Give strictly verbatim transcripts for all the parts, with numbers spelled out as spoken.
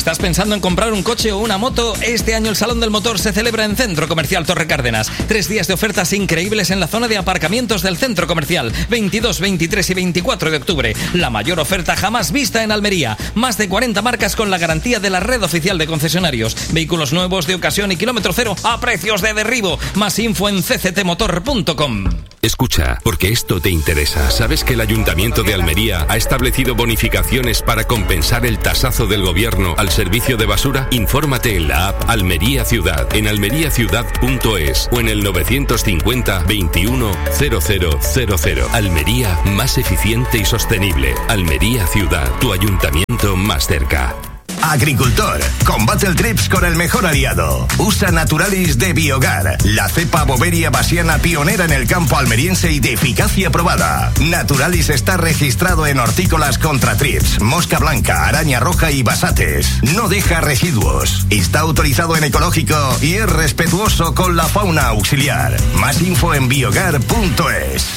¿Estás pensando en comprar un coche o una moto? Este año el Salón del Motor se celebra en Centro Comercial Torre Cárdenas. Tres días de ofertas increíbles en la zona de aparcamientos del centro comercial. veintidós, veintitrés y veinticuatro de octubre. La mayor oferta jamás vista en Almería. Más de cuarenta marcas con la garantía de la red oficial de concesionarios. Vehículos nuevos de ocasión y kilómetro cero a precios de derribo. Más info en c c t motor punto com. Escucha, porque esto te interesa. ¿Sabes que el Ayuntamiento de Almería ha establecido bonificaciones para compensar el tasazo del gobierno al servicio de basura? Infórmate en la app Almería Ciudad, en almería ciudad punto es o en el novecientos cincuenta, veintiuno, cero cero cero cero. Almería, más eficiente y sostenible. Almería Ciudad, tu ayuntamiento más cerca. Agricultor, combate el trips con el mejor aliado. Usa Naturalis de Biogar, la cepa boveria basiana pionera en el campo almeriense y de eficacia probada. Naturalis está registrado en hortícolas contra trips, mosca blanca, araña roja y basates. No deja residuos. Está autorizado en ecológico y es respetuoso con la fauna auxiliar. Más info en biogar punto es.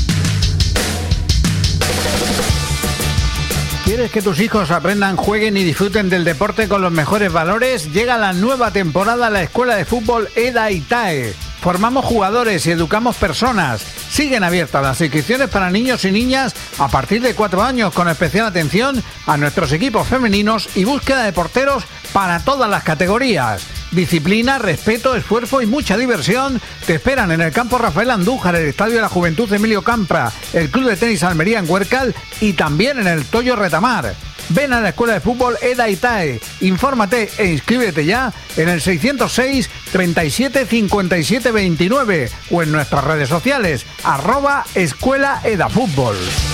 ¿Quieres que tus hijos aprendan, jueguen y disfruten del deporte con los mejores valores? Llega la nueva temporada a la Escuela de Fútbol EDA ITAE. Formamos jugadores y educamos personas. Siguen abiertas las inscripciones para niños y niñas a partir de cuatro años, con especial atención a nuestros equipos femeninos y búsqueda de porteros para todas las categorías. Disciplina, respeto, esfuerzo y mucha diversión te esperan en el campo Rafael Andújar, el Estadio de la Juventud Emilio Campra, el Club de Tenis Almería en Huércal y también en el Toyo Retamar. Ven a la Escuela de Fútbol EDA ITAE, infórmate e inscríbete ya en el seiscientos seis, treinta y siete, cincuenta y siete veintinueve o en nuestras redes sociales, arroba Escuela EDA Fútbol.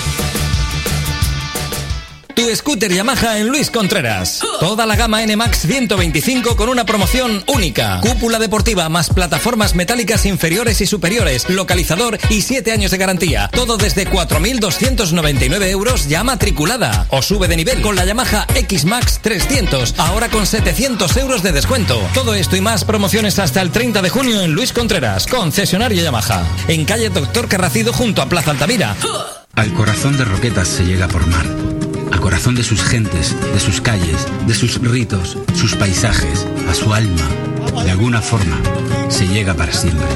Tu scooter Yamaha en Luis Contreras. Toda la gama N Max ciento veinticinco con una promoción única. Cúpula deportiva más plataformas metálicas inferiores y superiores, localizador y siete años de garantía. Todo desde cuatro mil doscientos noventa y nueve euros ya matriculada. O sube de nivel con la Yamaha X Max trescientos, ahora con setecientos euros de descuento. Todo esto y más promociones hasta el treinta de junio en Luis Contreras, concesionario Yamaha. En calle Doctor Carracido junto a Plaza Altamira. Al corazón de Roquetas se llega por mar. Al corazón de sus gentes, de sus calles, de sus ritos, sus paisajes, a su alma. De alguna forma, se llega para siempre.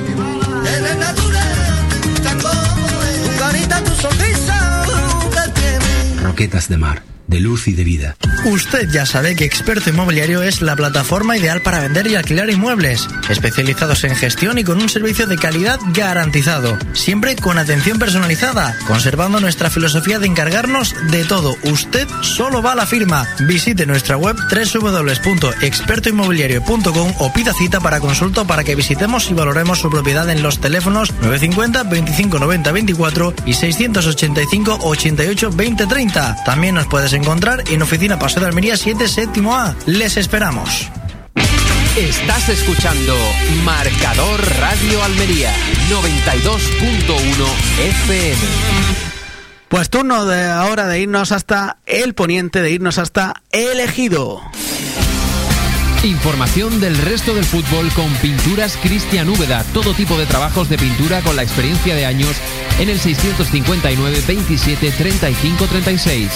Roquetas de mar, de luz y de vida. Usted ya sabe que Experto Inmobiliario es la plataforma ideal para vender y alquilar inmuebles, especializados en gestión y con un servicio de calidad garantizado, siempre con atención personalizada, conservando nuestra filosofía de encargarnos de todo. Usted solo va a la firma. Visite nuestra web doble u doble u doble u punto experto inmobiliario punto com o pida cita para consulta para que visitemos y valoremos su propiedad en los teléfonos nueve cincuenta, veinticinco noventa veinticuatro y seiscientos ochenta y cinco, ochenta y ocho, veinte treinta. También nos puedes encontrar en Oficina Paseo de Almería siete, séptimo A. Les esperamos. Estás escuchando Marcador Radio Almería noventa y dos punto uno F M. Pues turno de ahora de irnos hasta el Poniente, de irnos hasta el Ejido. Información del resto del fútbol con Pinturas Cristian Úbeda. Todo tipo de trabajos de pintura con la experiencia de años en el seiscientos cincuenta y nueve, veintisiete, treinta y cinco, treinta y seis.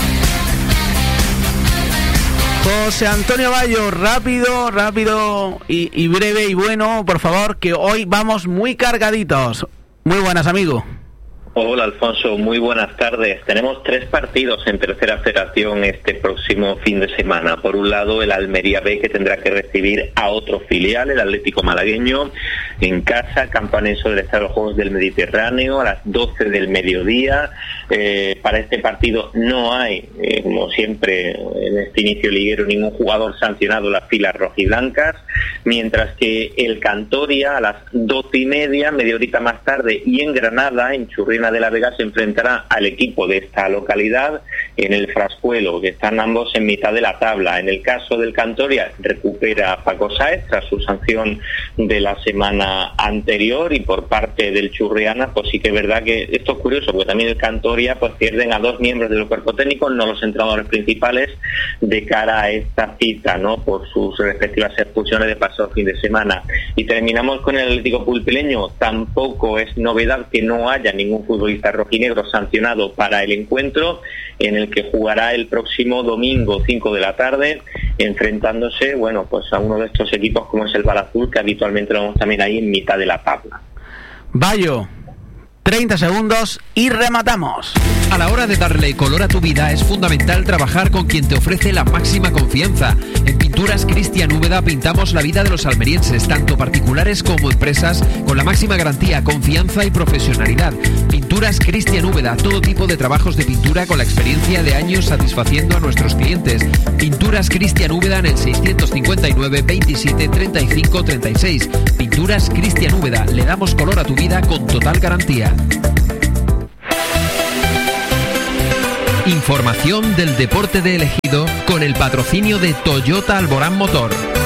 José Antonio Bayo, rápido, rápido y, y breve y bueno, por favor, que hoy vamos muy cargaditos. Muy buenas, amigo. Hola, Alfonso, muy buenas tardes. Tenemos tres partidos en tercera federación este próximo fin de semana. Por un lado, el Almería B, que tendrá que recibir a otro filial, el Atlético Malagueño, en casa, campaneso del Estadio de los Juegos del Mediterráneo, a las doce del mediodía. Eh, para este partido no hay, eh, como siempre en este inicio liguero, ningún jugador sancionado en las filas rojiblancas, mientras que el Cantoria a las doce y media, media horita más tarde, y en Granada, en Churriana de la Vega, se enfrentará al equipo de esta localidad en el Frascuelo, que están ambos en mitad de la tabla. En el caso del Cantoria, recupera a Paco Sáez tras su sanción de la semana anterior, y por parte del Churriana, pues sí que es verdad que esto es curioso, porque también el Cantoria pues pierden a dos miembros del cuerpo técnico, no los entrenadores principales, de cara a esta cita, ¿no?, por sus respectivas expulsiones de pasado fin de semana. Y terminamos con el Atlético Pulpileño. Tampoco es novedad que no haya ningún futbolista rojinegro sancionado para el encuentro, en el que jugará el próximo domingo cinco de la tarde enfrentándose, bueno, pues a uno de estos equipos como es el Balazul, que habitualmente lo vemos también ahí en mitad de la tabla. Bayo, treinta segundos y rematamos. A la hora de darle color a tu vida es fundamental trabajar con quien te ofrece la máxima confianza. En Pinturas Cristian Úbeda pintamos la vida de los almerienses, tanto particulares como empresas, con la máxima garantía, confianza y profesionalidad. Pinturas Cristian Úbeda, todo tipo de trabajos de pintura con la experiencia de años satisfaciendo a nuestros clientes. Pinturas Cristian Úbeda en el seiscientos cincuenta y nueve veintisiete treinta y cinco treinta y seis. Pinturas Cristian Úbeda, le damos color a tu vida con total garantía. Información del deporte de Ejido con el patrocinio de Toyota Alborán Motor.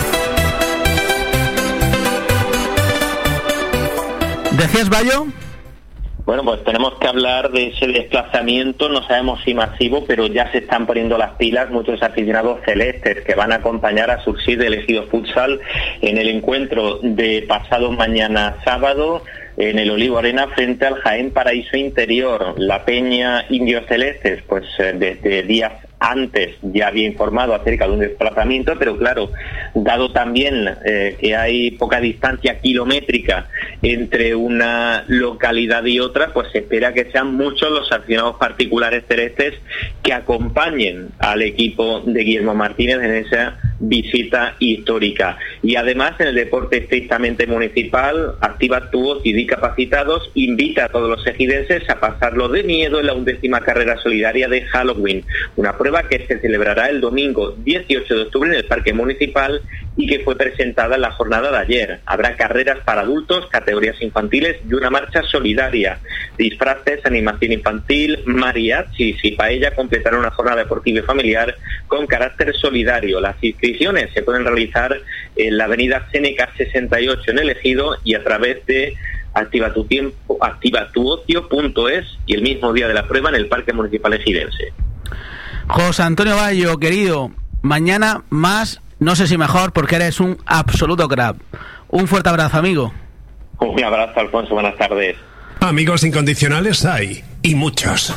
¿Decías, Bayo? Bueno, pues tenemos que hablar de ese desplazamiento, no sabemos si masivo, pero ya se están poniendo las pilas muchos aficionados celestes que van a acompañar a Sursid del Ejido Futsal en el encuentro de pasado mañana sábado en el Olivo Arena frente al Jaén Paraíso Interior. La Peña Indios Celestes, pues desde días antes ya había informado acerca de un desplazamiento, pero claro, dado también eh, que hay poca distancia kilométrica entre una localidad y otra, pues se espera que sean muchos los aficionados particulares celestes que acompañen al equipo de Guillermo Martínez en esa visita histórica. Y además, en el deporte estrictamente municipal, Activa tu Voz y Discapacitados invita a todos los ejidenses a pasarlo de miedo en la undécima carrera solidaria de Halloween, una prueba que se celebrará el domingo dieciocho de octubre en el Parque Municipal y que fue presentada en la jornada de ayer. Habrá carreras para adultos, categorías infantiles y una marcha solidaria. Disfraces, animación infantil, mariachis y paella completarán una jornada deportiva y familiar con carácter solidario. Las inscripciones se pueden realizar en la avenida Seneca sesenta y ocho en el Ejido y a través de activa tu tiempo, activa tu ocio punto es y el mismo día de la prueba en el Parque Municipal Ejidense. José Antonio Bayo, querido, mañana más, no sé si mejor, porque eres un absoluto crack. Un fuerte abrazo, amigo. Un abrazo, Alfonso, buenas tardes. Amigos incondicionales hay, y muchos.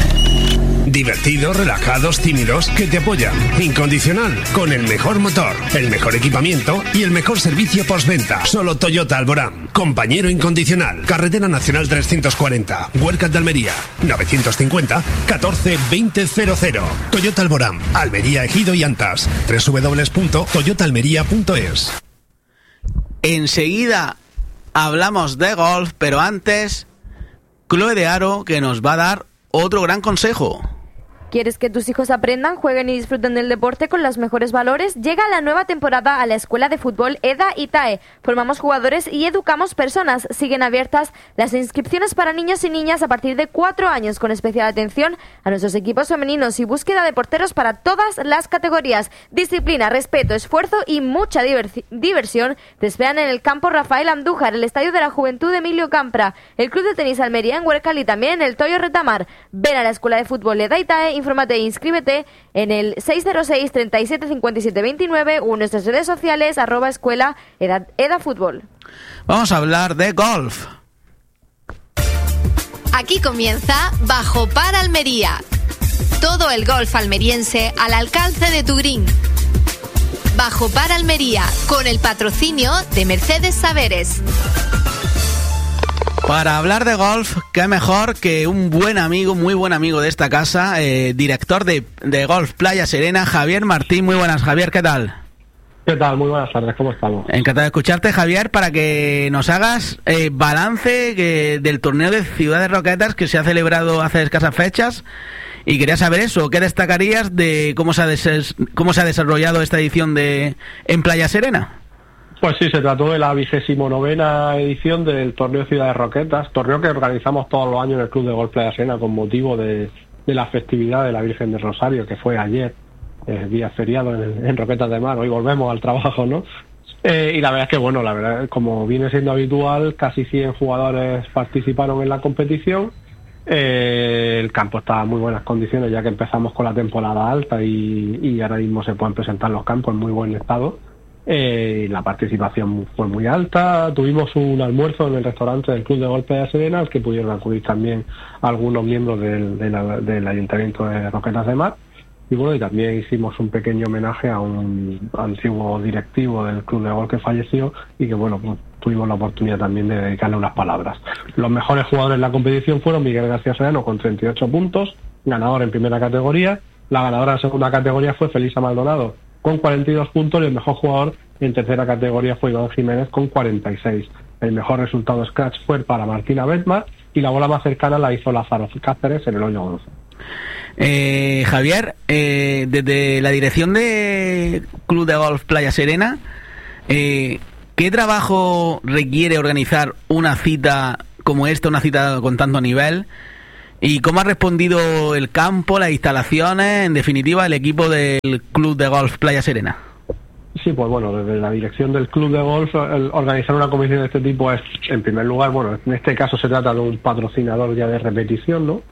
Divertidos, relajados, tímidos, que te apoyan. Incondicional, con el mejor motor, el mejor equipamiento y el mejor servicio postventa. Solo Toyota Alborán. Compañero incondicional. Carretera Nacional trescientos cuarenta. Huercas de Almería. novecientos cincuenta catorce veinte cero cero. Toyota Alborán. Almería, Ejido y Antas. doble u doble u doble u punto toyota almería punto es. Enseguida hablamos de golf, pero antes, Chloe de Aro, que nos va a dar otro gran consejo. ¿Quieres que tus hijos aprendan, jueguen y disfruten del deporte con los mejores valores? Llega la nueva temporada a la Escuela de Fútbol EDA y TAE. Formamos jugadores y educamos personas. Siguen abiertas las inscripciones para niños y niñas a partir de cuatro años, con especial atención a nuestros equipos femeninos y búsqueda de porteros para todas las categorías. Disciplina, respeto, esfuerzo y mucha diversi- diversión te esperan en el campo Rafael Andújar, el Estadio de la Juventud de Emilio Campra, el Club de Tenis Almería en Huércal y también en el Toyo Retamar. Ven a la Escuela de Fútbol EDA y TAE. Infórmate e inscríbete en el seis cero seis, treinta y siete, cincuenta y siete veintinueve o en nuestras redes sociales arroba escuela eda, eda fútbol. Vamos a hablar de golf. Aquí comienza Bajo Par Almería. Todo el golf almeriense al alcance de tu green. Bajo Par Almería, con el patrocinio de Mercedes Saberes. Para hablar de golf, qué mejor que un buen amigo, muy buen amigo de esta casa, eh, director de, de Golf Playa Serena, Javier Martín. Muy buenas, Javier, ¿qué tal? ¿Qué tal? Muy buenas tardes, ¿cómo estamos? Encantado de escucharte, Javier, para que nos hagas eh, balance que, del torneo de Ciudad de Roquetas que se ha celebrado hace escasas fechas. Y quería saber eso, ¿qué destacarías de cómo se ha, des- cómo se ha desarrollado esta edición de en Playa Serena? Pues sí, se trató de la vigésimo novena edición del torneo Ciudad de Roquetas, torneo que organizamos todos los años en el Club de Golf Playa Serena con motivo de, de la festividad de la Virgen del Rosario, que fue ayer, eh, día feriado en, en Roquetas de Mar. Hoy volvemos al trabajo, ¿no? Eh, y la verdad es que, bueno, la verdad, como viene siendo habitual, casi cien jugadores participaron en la competición. Eh, el campo estaba en muy buenas condiciones, ya que empezamos con la temporada alta y, y ahora mismo se pueden presentar los campos en muy buen estado. Eh, la participación fue muy alta. Tuvimos un almuerzo en el restaurante del Club de Golf Playa Serena, al que pudieron acudir también algunos miembros del, de la, del Ayuntamiento de Roquetas de Mar. y bueno, y también hicimos un pequeño homenaje a un antiguo directivo del club de golf que falleció y que bueno, pues tuvimos la oportunidad también de dedicarle unas palabras. Los mejores jugadores en la competición fueron Miguel García Serrano con treinta y ocho puntos, ganador en primera categoría. La ganadora en segunda categoría fue Felisa Maldonado con cuarenta y dos puntos y el mejor jugador en tercera categoría fue Iván Jiménez con cuarenta y seis. El mejor resultado scratch fue para Martina Bedmar y la bola más cercana la hizo Lázaro Cáceres en el hoyo once. Eh, Javier, eh, desde la dirección de Club de Golf Playa Serena, eh, ¿qué trabajo requiere organizar una cita como esta, una cita con tanto nivel? ¿Y cómo ha respondido el campo, las instalaciones, en definitiva, el equipo del Club de Golf Playa Serena? Sí, pues bueno, desde la dirección del Club de Golf, el organizar una competición de este tipo es, en primer lugar, bueno, en este caso se trata de un patrocinador ya de repetición, ¿no?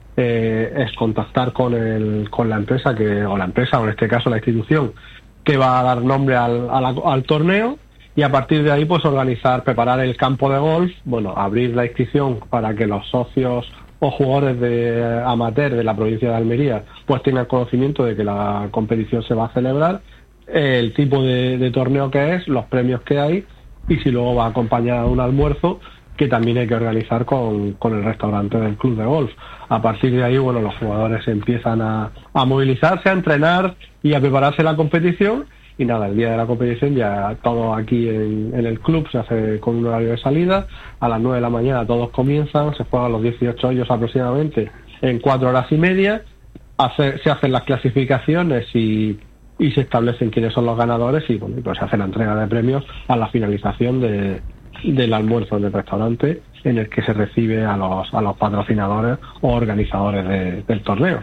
Eh, es contactar con el con la empresa que o la empresa o en este caso la institución que va a dar nombre al, a la, al torneo, y a partir de ahí pues organizar, preparar el campo de golf, bueno, abrir la inscripción para que los socios o jugadores de amateur de la provincia de Almería pues tengan conocimiento de que la competición se va a celebrar, el tipo de, de torneo que es, los premios que hay, y si luego va acompañado de un almuerzo que también hay que organizar con, con el restaurante del club de golf. A partir de ahí, bueno, los jugadores empiezan a, a movilizarse, a entrenar y a prepararse la competición, y nada, el día de la competición ya todo aquí en, en el club se hace con un horario de salida, a las nueve de la mañana todos comienzan, se juegan los dieciocho hoyos aproximadamente en cuatro horas y media, hace, se hacen las clasificaciones y, y se establecen quiénes son los ganadores, y bueno, pues se hace la entrega de premios a la finalización de del almuerzo del restaurante, en el que se recibe a los a los patrocinadores o organizadores de, del torneo.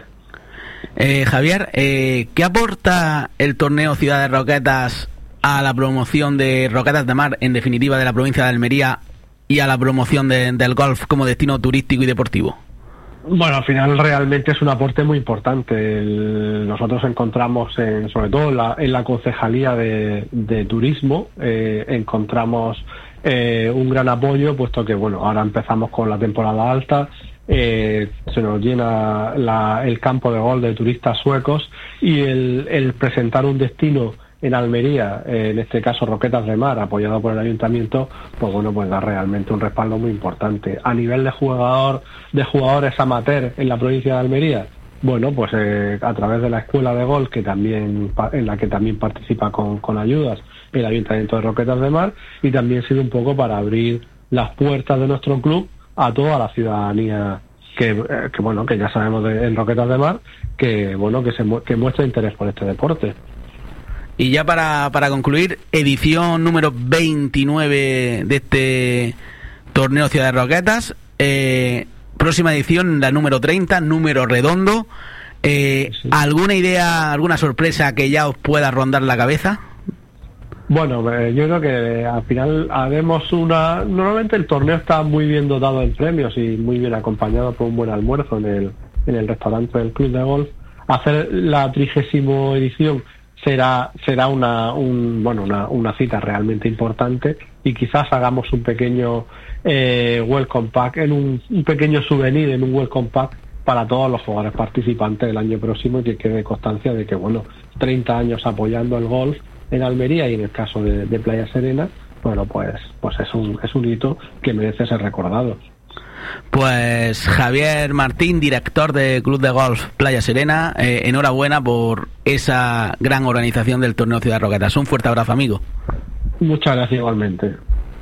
Eh, Javier, eh, ¿qué aporta el torneo Ciudad de Roquetas a la promoción de Roquetas de Mar, en definitiva de la provincia de Almería, y a la promoción de, del golf como destino turístico y deportivo? Bueno, al final realmente es un aporte muy importante. El, nosotros encontramos, en, sobre todo en la, en la concejalía de, de turismo, eh, encontramos eh, un gran apoyo, puesto que bueno, ahora empezamos con la temporada alta, eh, se nos llena la, el campo de golf de turistas suecos, y el, el presentar un destino en Almería, eh, en este caso Roquetas de Mar, apoyado por el ayuntamiento, pues bueno, pues da realmente un respaldo muy importante. A nivel de jugador, de jugadores amateur en la provincia de Almería, bueno, pues eh, a través de la escuela de golf, que también en la que también participa con, con ayudas el ayuntamiento de Roquetas de Mar, y también sirve un poco para abrir las puertas de nuestro club a toda la ciudadanía que, eh, que bueno, que ya sabemos de, en Roquetas de Mar, que bueno, que se que muestra interés por este deporte. Y ya para, para concluir, edición número veintinueve de este torneo Ciudad de Roquetas, eh, próxima edición, la número treinta, número redondo. Eh, sí. ¿Alguna idea, alguna sorpresa que ya os pueda rondar la cabeza? Bueno, eh, yo creo que al final haremos una... Normalmente el torneo está muy bien dotado en premios y muy bien acompañado por un buen almuerzo en el, en el restaurante del club de golf. Hacer la trigésima edición será será una un, bueno una, una cita realmente importante, y quizás hagamos un pequeño eh, welcome pack, en un, un pequeño souvenir en un welcome pack para todos los jugadores participantes del año próximo, y que quede constancia de que bueno, treinta años apoyando el golf en Almería, y en el caso de, de Playa Serena, bueno, pues pues es un es un hito que merece ser recordado. Pues Javier Martín, director de Club de Golf Playa Serena, eh, enhorabuena por esa gran organización del torneo Ciudad de Roquetas. Un fuerte abrazo, amigo. Muchas gracias igualmente.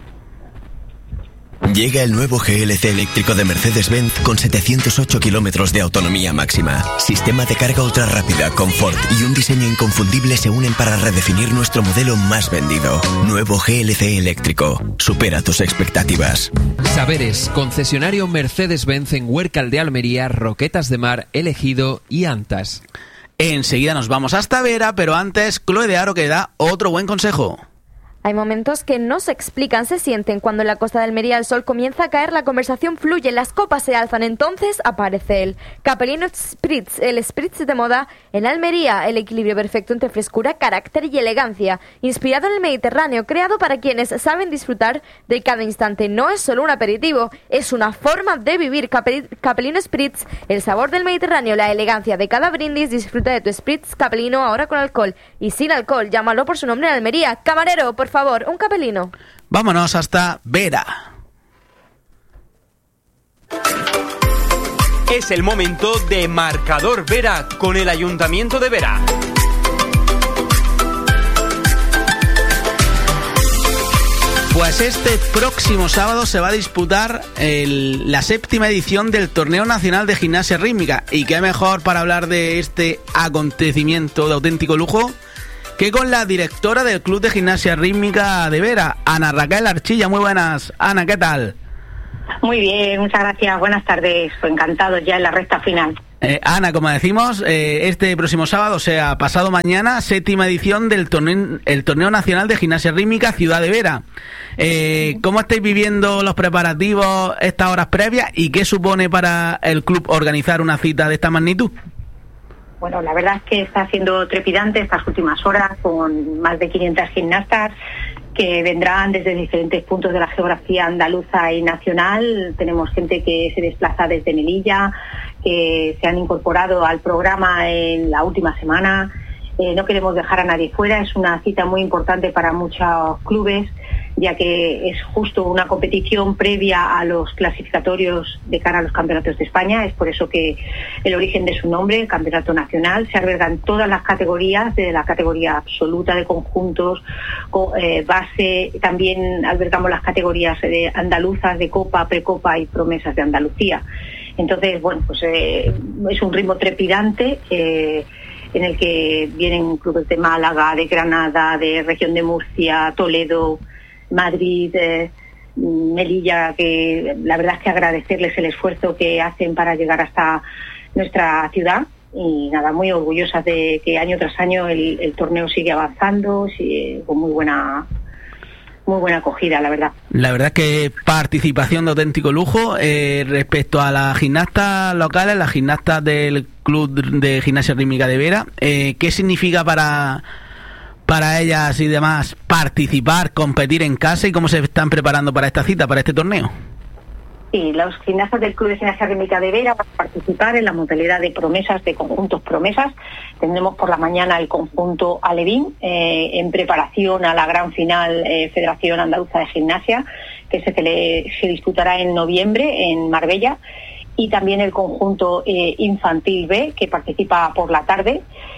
Llega el nuevo G L C eléctrico de Mercedes-Benz con setecientos ocho kilómetros de autonomía máxima. Sistema de carga ultra rápida, confort y un diseño inconfundible se unen para redefinir nuestro modelo más vendido. Nuevo G L C eléctrico. Supera tus expectativas. Saberes, concesionario Mercedes-Benz en Huércal de Almería, Roquetas de Mar, Elegido y Antas. Enseguida nos vamos hasta Vera, pero antes, Chloe de Aro que da otro buen consejo. Hay momentos que no se explican, se sienten. Cuando en la costa de Almería el sol comienza a caer, la conversación fluye, las copas se alzan. Entonces aparece el Capellino Spritz, el Spritz de moda en Almería. El equilibrio perfecto entre frescura, carácter y elegancia. Inspirado en el Mediterráneo, creado para quienes saben disfrutar de cada instante. No es solo un aperitivo, es una forma de vivir. Capellino Spritz, el sabor del Mediterráneo, la elegancia de cada brindis. Disfruta de tu Spritz Capellino ahora con alcohol y sin alcohol. Llámalo por su nombre en Almería. Camarero, por favor, un capelino. Vámonos hasta Vera. Es el momento de Marcador Vera con el Ayuntamiento de Vera. Pues este próximo sábado se va a disputar el, la séptima edición del Torneo Nacional de Gimnasia Rítmica. Y qué mejor para hablar de este acontecimiento de auténtico lujo que con la directora del Club de Gimnasia Rítmica de Vera, Ana Raquel Archilla. Muy buenas, Ana, ¿qué tal? Muy bien, muchas gracias, buenas tardes, encantados ya en la recta final. Eh, Ana, como decimos, eh, este próximo sábado, o sea, pasado mañana, séptima edición del torneo, el Torneo Nacional de Gimnasia Rítmica Ciudad de Vera. Eh, ¿Cómo estáis viviendo los preparativos, estas horas previas, y qué supone para el club organizar una cita de esta magnitud? Bueno, la verdad es que está siendo trepidante estas últimas horas, con más de quinientas gimnastas que vendrán desde diferentes puntos de la geografía andaluza y nacional. Tenemos gente que se desplaza desde Melilla, que se han incorporado al programa en la última semana. Eh, no queremos dejar a nadie fuera, es una cita muy importante para muchos clubes, ya que es justo una competición previa a los clasificatorios de cara a los campeonatos de España. Es por eso que el origen de su nombre, el Campeonato Nacional, se albergan todas las categorías, de la categoría absoluta de conjuntos, eh, base, también albergamos las categorías de andaluzas, de Copa, Precopa y Promesas de Andalucía. Entonces, bueno, pues eh, es un ritmo trepidante, eh, en el que vienen clubes de Málaga, de Granada, de región de Murcia, Toledo, Madrid, eh, Melilla, que la verdad es que agradecerles el esfuerzo que hacen para llegar hasta nuestra ciudad. Y nada, muy orgullosas de que año tras año el, el torneo sigue avanzando, sigue con muy buena muy buena acogida, la verdad. La verdad es que participación de auténtico lujo. Eh, respecto a las gimnastas locales, las gimnastas del Club de Gimnasia Rítmica de Vera, eh, ¿qué significa para para ellas y demás participar, competir en casa, y cómo se están preparando para esta cita, para este torneo? Sí, los gimnastas del Club de Gimnasia Rítmica de Vera van a participar en la modalidad de promesas, de conjuntos promesas. Tendremos por la mañana el conjunto Alevín, eh, en preparación a la gran final eh, Federación Andaluza de Gimnasia, que se, tele, se disputará en noviembre en Marbella, y también el conjunto eh, Infantil B, que participa por la tarde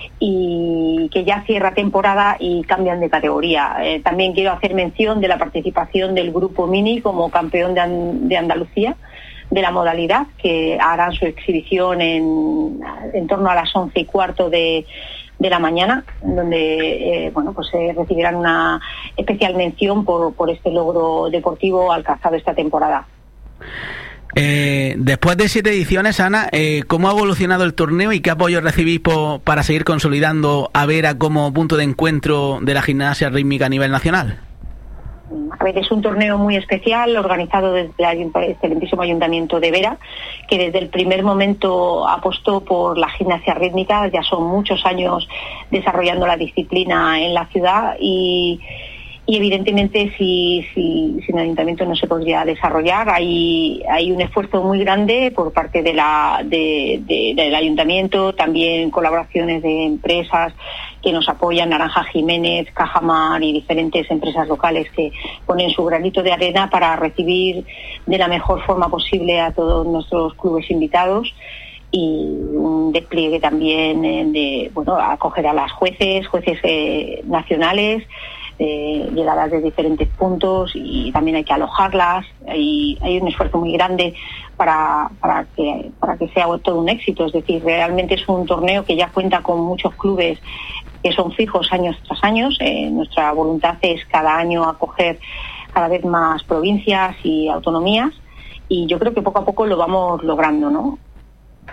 y que ya cierra temporada y cambian de categoría. Eh, también quiero hacer mención de la participación del Grupo Mini como campeón de, An- de Andalucía de la modalidad, que harán su exhibición en, en torno a las once y cuarto de, de la mañana, donde eh, bueno, pues eh, recibirán una especial mención por, por este logro deportivo alcanzado esta temporada. Eh, después de siete ediciones, Ana, eh, ¿cómo ha evolucionado el torneo y qué apoyo recibís po, para seguir consolidando a Vera como punto de encuentro de la gimnasia rítmica a nivel nacional? A ver, es un torneo muy especial, organizado desde el excelentísimo Ayuntamiento de Vera, que desde el primer momento apostó por la gimnasia rítmica. Ya son muchos años desarrollando la disciplina en la ciudad y Y evidentemente si, si, si el ayuntamiento no se podría desarrollar, hay, hay un esfuerzo muy grande por parte de la, de, de, del ayuntamiento, también colaboraciones de empresas que nos apoyan, Naranja Jiménez, Cajamar y diferentes empresas locales que ponen su granito de arena para recibir de la mejor forma posible a todos nuestros clubes invitados. Y un despliegue también de, bueno, acoger a las jueces, jueces eh, nacionales, eh, llegadas de diferentes puntos, y también hay que alojarlas. Hay, hay un esfuerzo muy grande para, para, que, para que sea todo un éxito. Es decir, realmente es un torneo que ya cuenta con muchos clubes que son fijos años tras años. Eh, nuestra voluntad es cada año acoger cada vez más provincias y autonomías, y yo creo que poco a poco lo vamos logrando, ¿no?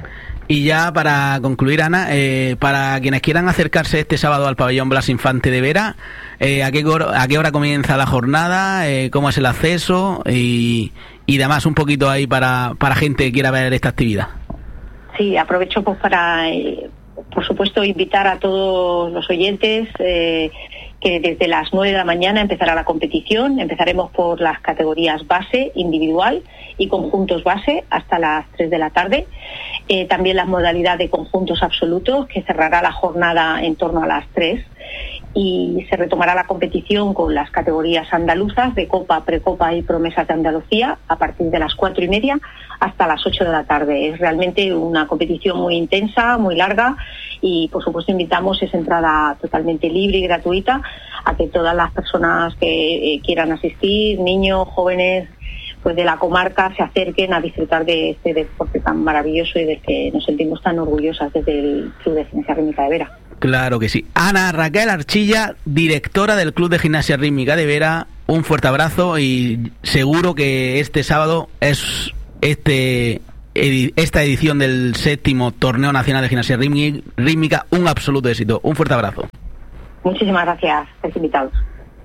Y ya para concluir, Ana, eh, para quienes quieran acercarse este sábado al pabellón Blas Infante de Vera, eh, ¿a, qué hora, ¿a qué hora comienza la jornada? Eh, ¿Cómo es el acceso? Y, y demás, un poquito ahí para, para gente que quiera ver esta actividad. Sí, aprovecho pues para, eh, por supuesto, invitar a todos los oyentes eh, que desde las nueve de la mañana empezará la competición. Empezaremos por las categorías base, individual y conjuntos base hasta las tres de la tarde. Eh, también la modalidad de conjuntos absolutos, que cerrará la jornada en torno a las tres. Y se retomará la competición con las categorías andaluzas de Copa, Precopa y Promesas de Andalucía a partir de las cuatro y media hasta las ocho de la tarde. Es realmente una competición muy intensa, muy larga y por supuesto invitamos, es entrada totalmente libre y gratuita, a que todas las personas que eh, quieran asistir, niños, jóvenes, pues de la comarca, se acerquen a disfrutar de este deporte tan maravilloso y del que nos sentimos tan orgullosas desde el Club de Gimnasia Rítmica de Vera. Claro que sí. Ana Raquel Archilla, directora del Club de Gimnasia Rítmica de Vera, un fuerte abrazo y seguro que este sábado es este esta edición del séptimo Torneo Nacional de Gimnasia Rítmica un absoluto éxito. Un fuerte abrazo. Muchísimas gracias, estáis invitados.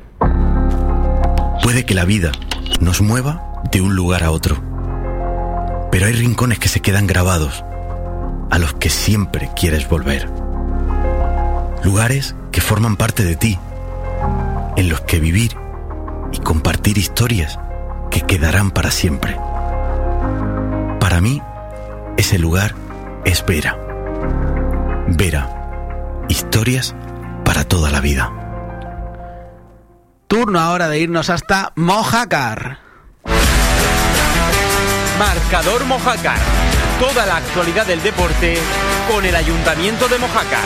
Puede que la vida nos mueva de un lugar a otro, pero hay rincones que se quedan grabados, a los que siempre quieres volver. Lugares que forman parte de ti, en los que vivir y compartir historias que quedarán para siempre. Para mí, ese lugar es Vera. Vera, historias para toda la vida. Turno ahora de irnos hasta Mojácar. Marcador Mojácar. Toda la actualidad del deporte con el Ayuntamiento de Mojácar.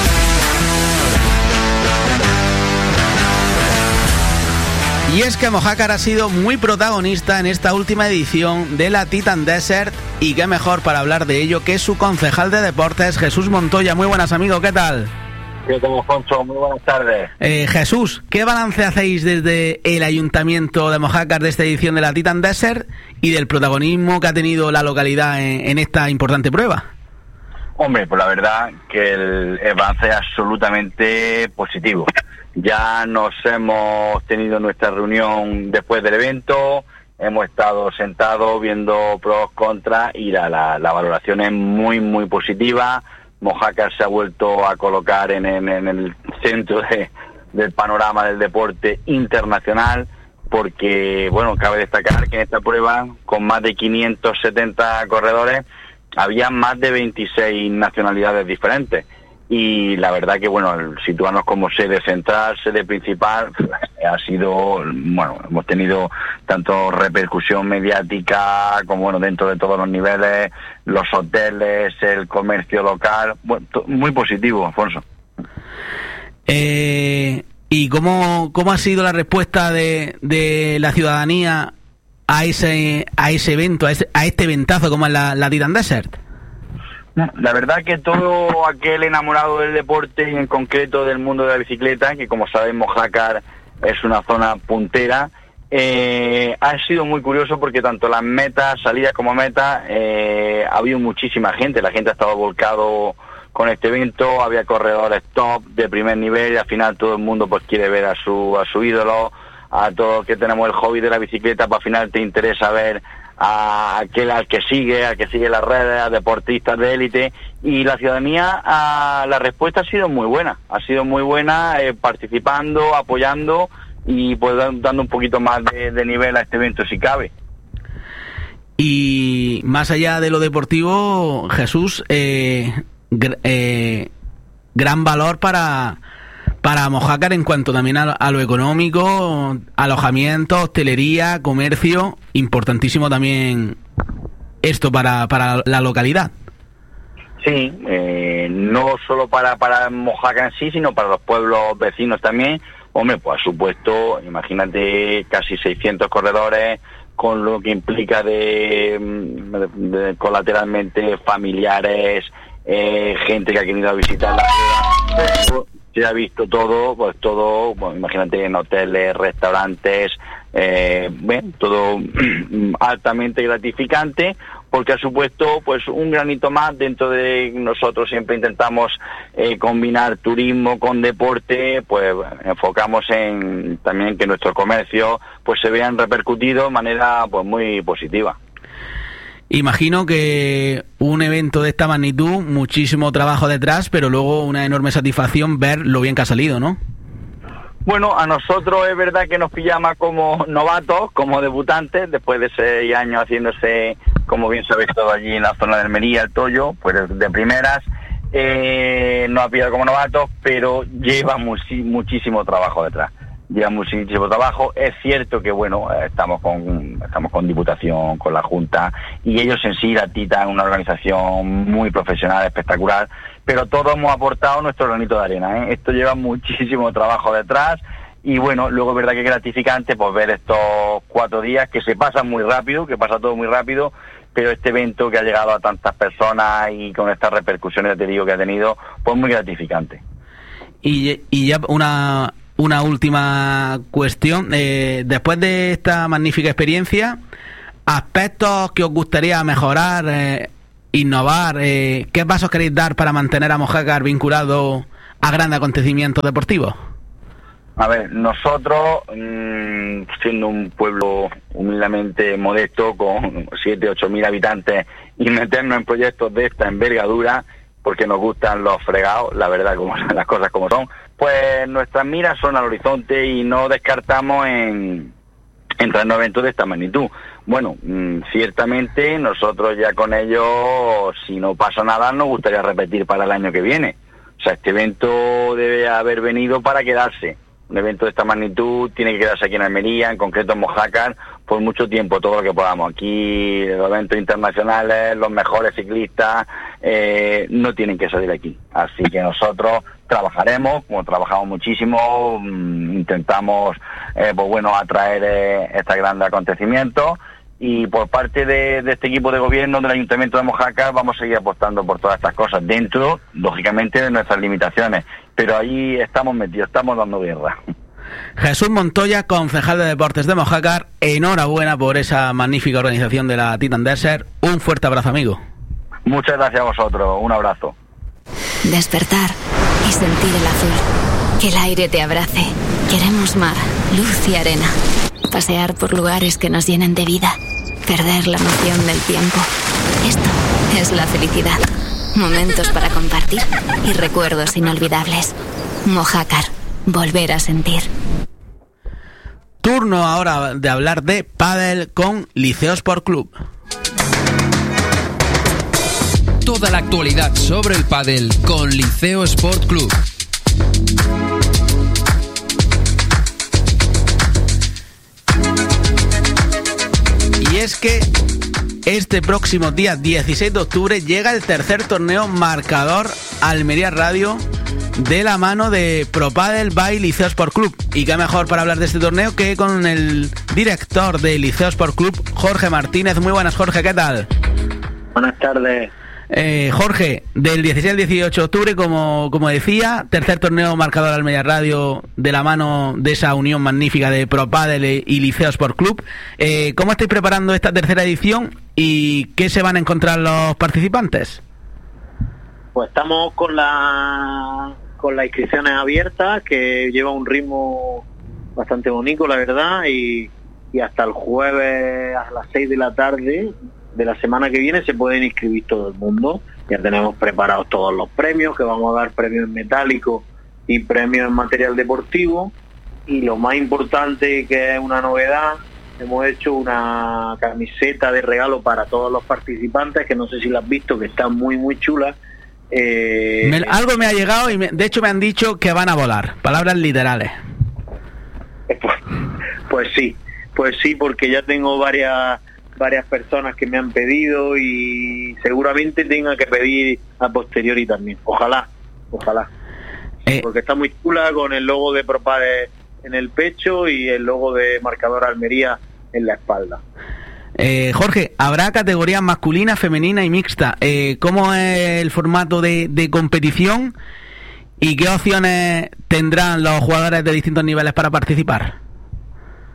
Y es que Mojácar ha sido muy protagonista en esta última edición de la Titan Desert, y qué mejor para hablar de ello que su concejal de deportes, Jesús Montoya. Muy buenas, amigo, ¿qué tal? ¿Qué tal, Alfonso? Muy buenas tardes. Eh, Jesús, ¿qué balance hacéis desde el Ayuntamiento de Mojácar de esta edición de la Titan Desert y del protagonismo que ha tenido la localidad en, en esta importante prueba? Hombre, pues la verdad que el, el balance es absolutamente positivo. Ya nos hemos tenido nuestra reunión después del evento, hemos estado sentados viendo pros, contras y la, la, la valoración es muy, muy positiva. Mojácar se ha vuelto a colocar en, en, en el centro de, del panorama del deporte internacional, porque, bueno, cabe destacar que en esta prueba, con más de quinientos setenta corredores, había más de veintiséis nacionalidades diferentes. Y la verdad que, bueno, el situarnos como sede central, sede principal, ha sido, bueno, hemos tenido tanto repercusión mediática como, bueno, dentro de todos los niveles, los hoteles, el comercio local, bueno, muy positivo, Alfonso. Eh, ¿Y cómo, cómo ha sido la respuesta de, de la ciudadanía a ese a ese evento, a, ese, a este eventazo como es la, la Titan Desert? La verdad que todo aquel enamorado del deporte y en concreto del mundo de la bicicleta, que como sabemos Mojácar es una zona puntera, eh, ha sido muy curioso porque tanto las metas, salidas como metas, eh, ha habido muchísima gente, la gente ha estado volcado con este evento, había corredores top de primer nivel y al final todo el mundo pues quiere ver a su a su ídolo, a todos que tenemos el hobby de la bicicleta, pues al final te interesa ver a aquel al que sigue, al que sigue las redes, a deportistas de élite, y la ciudadanía, a, la respuesta ha sido muy buena, ha sido muy buena, eh, participando, apoyando y pues dando un poquito más de, de nivel a este evento si cabe. Y más allá de lo deportivo, Jesús, eh, gr- eh, gran valor para... para Mojácar en cuanto también a, a lo económico, alojamiento, hostelería, comercio, importantísimo también esto para, para la localidad. Sí, eh, no solo para, para Mojácar en sí, sino para los pueblos vecinos también. Hombre, pues por supuesto, imagínate casi seiscientos corredores, con lo que implica de, de, de colateralmente familiares, eh, gente que ha venido a visitar la ciudad. Se ha visto todo, pues todo, bueno, imagínate en hoteles, restaurantes, eh, bueno, todo altamente gratificante, porque ha supuesto pues un granito más dentro de nosotros. Siempre intentamos eh, combinar turismo con deporte, pues enfocamos en también que nuestro comercio pues se vean repercutido de manera pues muy positiva. Imagino que un evento de esta magnitud, muchísimo trabajo detrás, pero luego una enorme satisfacción ver lo bien que ha salido, ¿no? Bueno, a nosotros es verdad que nos pillamos como novatos, como debutantes, después de seis años haciéndose, como bien sabéis todo allí en la zona de Almería, el Toyo, pues de primeras, eh, nos ha pillado como novatos, pero lleva muchi- muchísimo trabajo detrás. Lleva muchísimo trabajo. Es cierto que, bueno, estamos con estamos con Diputación, con la Junta, y ellos en sí, la Tita, es una organización muy profesional, espectacular, pero todos hemos aportado nuestro granito de arena, ¿eh? Esto lleva muchísimo trabajo detrás, y bueno, luego es verdad que es gratificante pues ver estos cuatro días que se pasan muy rápido, que pasa todo muy rápido, pero este evento que ha llegado a tantas personas y con estas repercusiones, te digo, que ha tenido, pues muy gratificante. Y, y ya una... Una última cuestión. Eh, después de esta magnífica experiencia, aspectos que os gustaría mejorar, eh, innovar, eh, ¿qué pasos queréis dar para mantener a Mojácar vinculado a grandes acontecimientos deportivos? A ver, nosotros, mmm, siendo un pueblo humildemente modesto, con siete, ocho mil habitantes, y meternos en proyectos de esta envergadura, porque nos gustan los fregados, la verdad, como las cosas como son, pues nuestras miras son al horizonte y no descartamos en entrar en eventos de esta magnitud. Bueno, mmm, ciertamente nosotros ya con ellos, si no pasa nada, nos gustaría repetir para el año que viene. O sea, este evento debe haber venido para quedarse. Un evento de esta magnitud tiene que quedarse aquí en Almería, en concreto en Mojácar, por mucho tiempo, todo lo que podamos. Aquí los eventos internacionales, los mejores ciclistas, eh, no tienen que salir aquí. Así que nosotros trabajaremos, como trabajamos muchísimo, mmm, intentamos, eh, pues bueno, atraer eh, este gran acontecimiento. Y por parte de, de este equipo de gobierno del Ayuntamiento de Mojácar vamos a seguir apostando por todas estas cosas, dentro, lógicamente, de nuestras limitaciones. Pero ahí estamos metidos, estamos dando guerra. Jesús Montoya, concejal de Deportes de Mojácar, enhorabuena por esa magnífica organización de la Titan Desert. Un fuerte abrazo, amigo. Muchas gracias a vosotros, un abrazo. Despertar y sentir el azul, que el aire te abrace. Queremos mar, luz y arena. Pasear por lugares que nos llenen de vida. Perder la noción del tiempo. Esto es la felicidad. Momentos para compartir y recuerdos inolvidables. Mojácar, volver a sentir. Turno ahora de hablar de pádel con Liceo Sport Club. Toda la actualidad sobre el pádel con Liceo Sport Club. Y es que este próximo día dieciséis de octubre llega el tercer torneo Marcador Almería Radio de la mano de ProPadel by Liceo Sport Club. Y qué mejor para hablar de este torneo que con el director de Liceo Sport Club, Jorge Martínez. Muy buenas, Jorge, ¿qué tal? Buenas tardes. Eh, Jorge, del dieciséis al dieciocho de octubre, como, como decía, tercer torneo Marcador Almería Radio de la mano de esa unión magnífica de ProPadel y Liceo Sport Club. Eh, ¿Cómo estáis preparando esta tercera edición y qué se van a encontrar los participantes? Pues estamos con la con las inscripciones abiertas, que lleva un ritmo bastante bonito, la verdad, y, y hasta el jueves a las seis de la tarde de la semana que viene se pueden inscribir todo el mundo. Ya tenemos preparados todos los premios, que vamos a dar premios en metálico y premios en material deportivo, y lo más importante, que es una novedad, hemos hecho una camiseta de regalo para todos los participantes, que no sé si la has visto, que está muy muy chula. Eh, me, algo me ha llegado y me, de hecho me han dicho que van a volar, palabras literales. Pues, pues sí, pues sí, porque ya tengo varias varias personas que me han pedido y seguramente tenga que pedir a posteriori también. Ojalá, ojalá. Eh, porque está muy chula, con el logo de ProPadel en el pecho y el logo de Marcador Almería en la espalda. Eh, Jorge, habrá categorías masculina, femenina y mixta. Eh, ¿Cómo es el formato de, de competición y qué opciones tendrán los jugadores de distintos niveles para participar?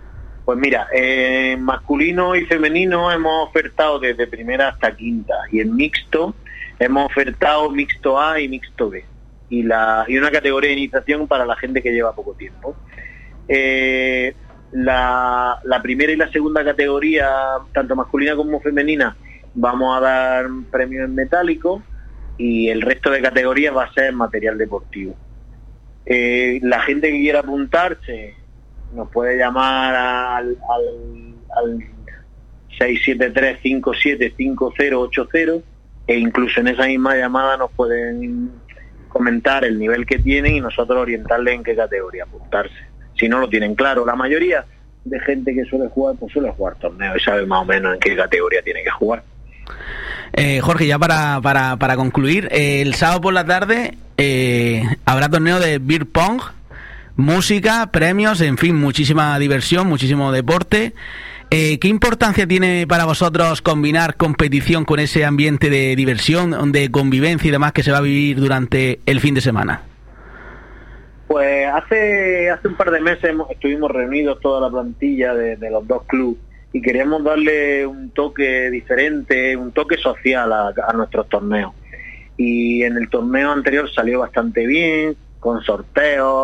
Pues mira, en eh, masculino y femenino hemos ofertado desde primera hasta quinta, y en mixto hemos ofertado mixto A y mixto B, y la y una categoría de iniciación para la gente que lleva poco tiempo. Eh, la, la primera y la segunda categoría, tanto masculina como femenina, vamos a dar premios en metálico, y el resto de categorías va a ser material deportivo. Eh, la gente que quiera apuntarse nos puede llamar al, al, al seis siete tres, cinco siete cinco cero ocho cero, e incluso en esa misma llamada nos pueden comentar el nivel que tienen y nosotros orientarles en qué categoría apuntarse, si no lo tienen claro. La mayoría de gente que suele jugar, pues suele jugar torneos y sabe más o menos en qué categoría tiene que jugar. Eh, Jorge, ya para, para, para concluir, eh, el sábado por la tarde eh, habrá torneo de beer pong, música, premios, en fin, muchísima diversión, muchísimo deporte. Eh, ¿Qué importancia tiene para vosotros combinar competición con ese ambiente de diversión, de convivencia y demás que se va a vivir durante el fin de semana? Pues hace hace un par de meses hemos, estuvimos reunidos toda la plantilla de, de los dos clubes y queríamos darle un toque diferente, un toque social a, a nuestros torneos. Y en el torneo anterior salió bastante bien, con sorteos,